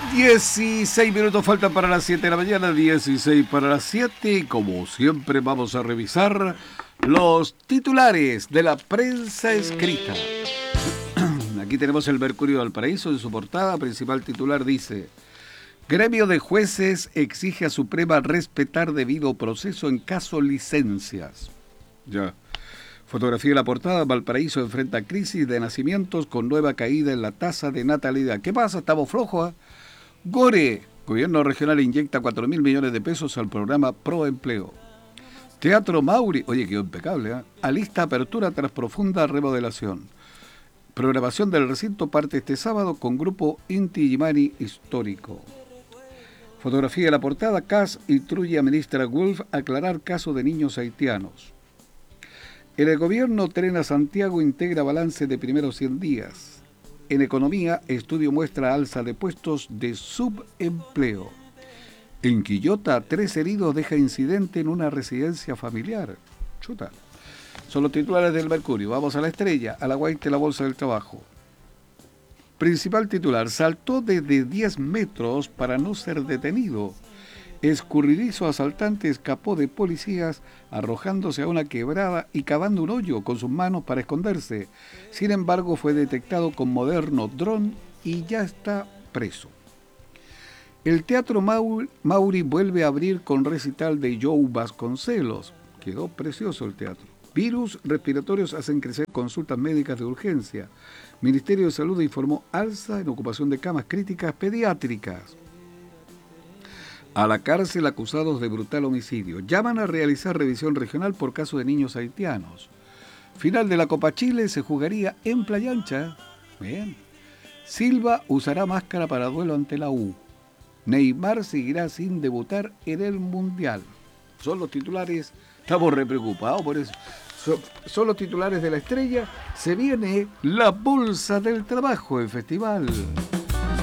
16 minutos faltan para las 7 de la mañana, 16 para las 7, y como siempre vamos a revisar los titulares de la prensa escrita. Aquí tenemos el Mercurio de Valparaíso en su portada principal titular dice: Gremio de jueces exige a Suprema respetar debido proceso en caso licencias. Ya. Fotografía de la portada: Valparaíso enfrenta crisis de nacimientos con nueva caída en la tasa de natalidad. ¿Qué pasa? ¿Estamos flojos? Gore, gobierno regional inyecta 4.000 millones de pesos al programa Pro Empleo. Teatro Mauri, oye, quedó impecable, ¿eh? Alista apertura tras profunda remodelación. Programación del recinto parte este sábado con grupo Inti Illimani histórico. Fotografía de la portada: CAS instruye a ministra Wolf a aclarar caso de niños haitianos. El gobierno Tren a Santiago integra balance de primeros 100 días. En economía, estudio muestra alza de puestos de subempleo. En Quillota, 3 heridos deja incidente en una residencia familiar. Chuta. Son los titulares del Mercurio. Vamos a la Estrella, a la Guaite, la Bolsa del Trabajo. Principal titular: saltó desde 10 metros para no ser detenido. Escurridizo asaltante escapó de policías arrojándose a una quebrada y cavando un hoyo con sus manos para esconderse. Sin embargo, fue detectado con moderno dron y ya está preso. El Teatro Mauri vuelve a abrir con recital de Joe Vasconcelos. Quedó precioso el teatro. Virus respiratorios hacen crecer consultas médicas de urgencia. Ministerio de Salud informó alza en ocupación de camas críticas pediátricas. A la cárcel acusados de brutal homicidio. Llaman a realizar revisión regional por caso de niños haitianos. Final de la Copa Chile se jugaría en Playa Ancha. Bien. Silva usará máscara para duelo ante la U. Neymar seguirá sin debutar en el Mundial. Son los titulares. Estamos re preocupados por eso. Son los titulares de la Estrella. Se viene la Bolsa del Trabajo, el festival.